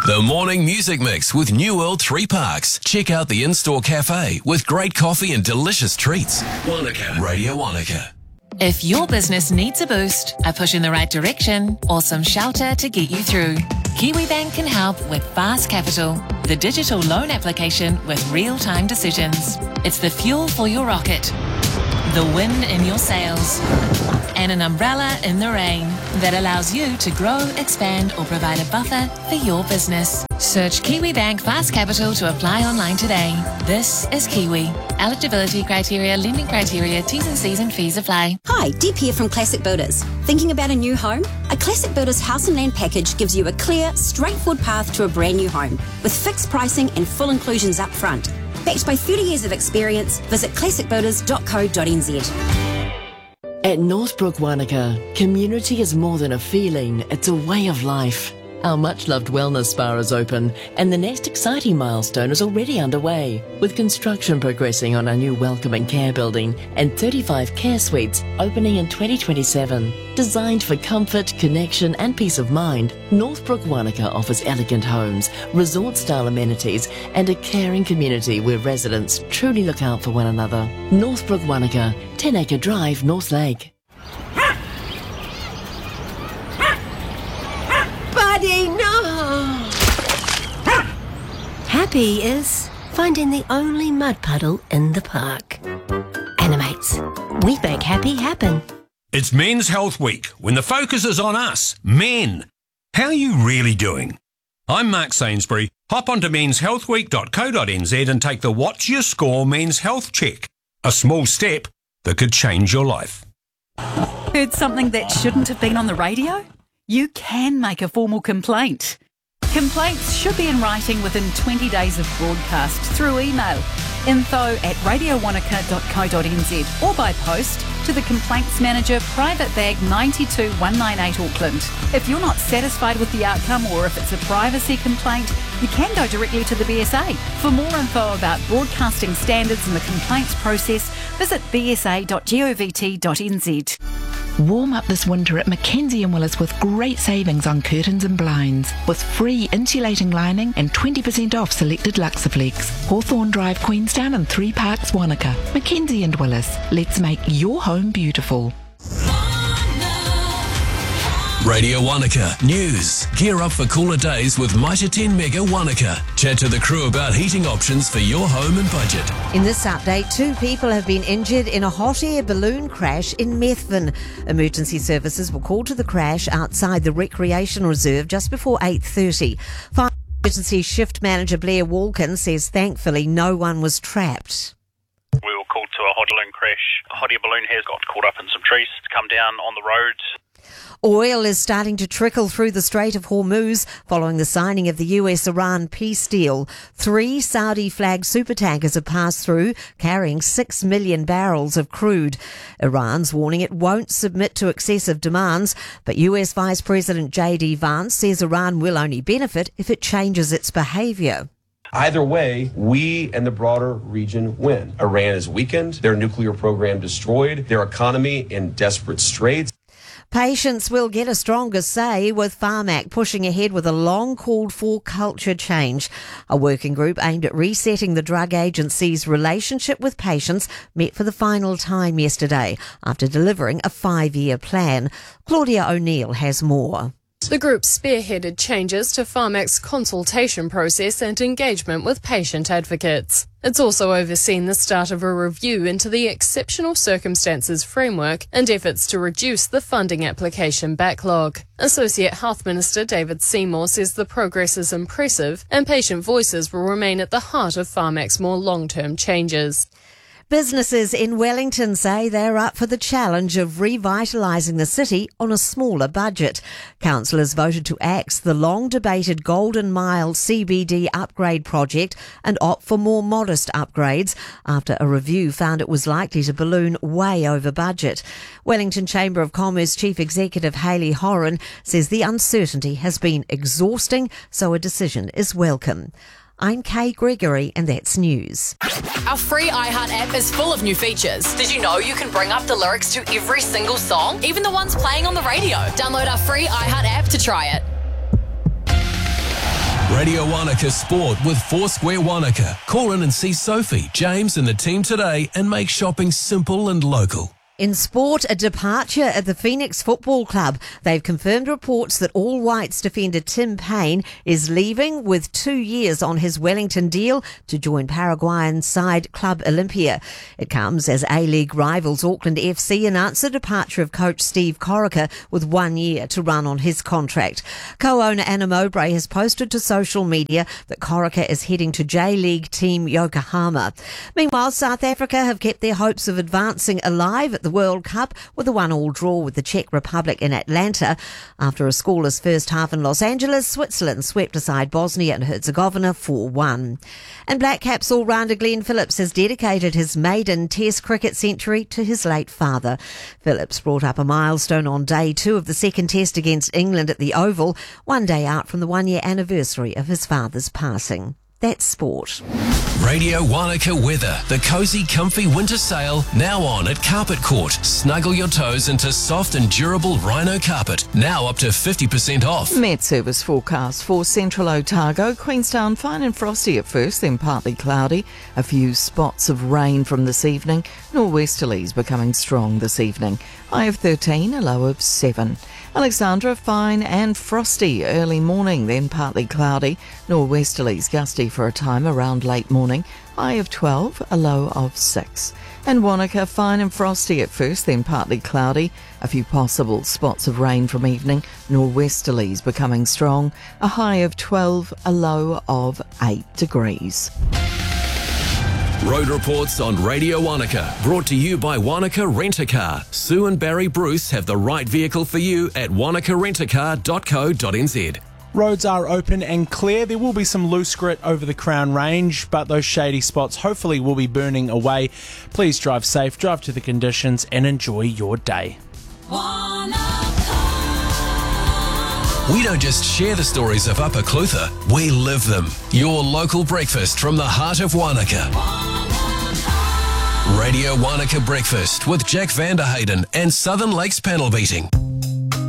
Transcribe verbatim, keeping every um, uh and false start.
The Morning Music Mix with New World Three Parks. Check out the in-store cafe with great coffee and delicious treats. Wanaka. Radio Wanaka. If your business needs a boost, a push in the right direction, or some shelter to get you through, KiwiBank can help with Fast Capital, the digital loan application with real-time decisions. It's the fuel for your rocket, the wind in your sails, and an umbrella in the rain that allows you to grow, expand, or provide a buffer for your business. Search KiwiBank Fast Capital to apply online today. This is Kiwi. Eligibility criteria, lending criteria, T's and C's and fees apply. Hi, Deb here from Classic Builders. Thinking about a new home? A Classic Builders house and land package gives you a clear, straightforward path to a brand new home with fixed pricing and full inclusions up front. Backed by thirty years of experience, visit classic builders dot co dot n z. At Northbrook Wanaka, community is more than a feeling, it's a way of life. Our much-loved wellness spa is open, and the next exciting milestone is already underway, with construction progressing on our new welcoming care building and thirty-five care suites opening in twenty twenty-seven. Designed for comfort, connection and peace of mind, Northbrook Wanaka offers elegant homes, resort-style amenities and a caring community where residents truly look out for one another. Northbrook Wanaka, ten acre Drive, North Lake. Buddy, no! Happy is finding the only mud puddle in the park. Animates. We make happy happen. It's Men's Health Week, when the focus is on us, men. How are you really doing? I'm Mark Sainsbury. Hop onto mens health week dot co dot n z and take the What's Your Score Men's Health Check. A small step that could change your life. Heard something that shouldn't have been on the radio? You can make a formal complaint. Complaints should be in writing within twenty days of broadcast through email. Info at radio wanaka dot co dot n z or by post to the Complaints Manager, Private Bag nine two one nine eight Auckland. If you're not satisfied with the outcome or if it's a privacy complaint, you can go directly to the B S A. For more info about broadcasting standards and the complaints process, visit b s a dot govt dot n z. Warm up this winter at Mackenzie and Willis with great savings on curtains and blinds, with free insulating lining and twenty percent off selected Luxaflex. Hawthorne Drive, Queenstown and Three Parks, Wanaka. Mackenzie and Willis. Let's make your home beautiful. Radio Wanaka News. Gear up for cooler days with Mitre ten Mega Wanaka. Chat to the crew about heating options for your home and budget. In this update, two people have been injured in a hot air balloon crash in Methven. Emergency services were called to the crash outside the recreation reserve just before eight thirty. Fire Emergency Shift Manager Blair Walkin says thankfully no one was trapped. We were called to a hot air balloon crash. A hot air balloon has got caught up in some trees. It's come down on the road. Oil is starting to trickle through the Strait of Hormuz following the signing of the U S Iran peace deal. Three Saudi-flagged supertankers have passed through, carrying six million barrels of crude. Iran's warning it won't submit to excessive demands, but U S Vice President J D Vance says Iran will only benefit if it changes its behaviour. Either way, we and the broader region win. Iran is weakened, their nuclear program destroyed, their economy in desperate straits. Patients will get a stronger say, with Pharmac pushing ahead with a long-called-for culture change. A working group aimed at resetting the drug agency's relationship with patients met for the final time yesterday after delivering a five-year plan. Claudia O'Neill has more. The group spearheaded changes to Pharmac's consultation process and engagement with patient advocates. It's also overseen the start of a review into the exceptional circumstances framework and efforts to reduce the funding application backlog. Associate Health Minister David Seymour says the progress is impressive and patient voices will remain at the heart of Pharmac's more long-term changes. Businesses in Wellington say they're up for the challenge of revitalising the city on a smaller budget. Councillors voted to axe the long-debated Golden Mile C B D upgrade project and opt for more modest upgrades after a review found it was likely to balloon way over budget. Wellington Chamber of Commerce Chief Executive Hayley Horan says the uncertainty has been exhausting, so a decision is welcome. I'm Kay Gregory, and that's news. Our free iHeart app is full of new features. Did you know you can bring up the lyrics to every single song, even the ones playing on the radio? Download our free iHeart app to try it. Radio Wanaka Sport with Foursquare Wanaka. Call in and see Sophie, James and the team today and make shopping simple and local. In sport, a departure at the Phoenix Football Club. They've confirmed reports that All Whites defender Tim Payne is leaving with two years on his Wellington deal to join Paraguayan side Club Olympia. It comes as A-League rivals Auckland F C announced the departure of coach Steve Corica with one year to run on his contract. Co-owner Anna Mowbray has posted to social media that Corica is heading to J-League team Yokohama. Meanwhile, South Africa have kept their hopes of advancing alive at the World Cup with a one-all draw with the Czech Republic in Atlanta. After a scoreless first half in Los Angeles, Switzerland swept aside Bosnia and Herzegovina four one. And Black Caps all-rounder Glenn Phillips has dedicated his maiden Test cricket century to his late father. Phillips brought up a milestone on day two of the second Test against England at the Oval, one day out from the one-year anniversary of his father's passing. That's sport. Radio Wanaka weather. The cosy, comfy winter sale now on at Carpet Court. Snuggle your toes into soft and durable rhino carpet. Now up to fifty percent off. Met Service forecast for Central Otago. Queenstown fine and frosty at first, then partly cloudy. A few spots of rain from this evening. Norwesterlies becoming strong this evening. High of thirteen, a low of seven. Alexandra fine and frosty early morning, then partly cloudy. Norwesterlies gusty for a time around late morning. High of twelve, a low of six. And Wanaka fine and frosty at first, then partly cloudy. A few possible spots of rain from evening. Norwesterlies becoming strong. A high of twelve, a low of eight degrees. Road reports on Radio Wanaka, brought to you by Wanaka Rent-A-Car. Sue and Barry Bruce have the right vehicle for you at wanaka rent a car dot co dot n z. Roads are open and clear. There will be some loose grit over the Crown Range, but those shady spots hopefully will be burning away. Please drive safe, drive to the conditions, and enjoy your day. We don't just share the stories of Upper Clutha, we live them. Your local breakfast from the heart of Wanaka. Radio Wanaka Breakfast with Jack Vanderhayden and Southern Lakes Panel Beating.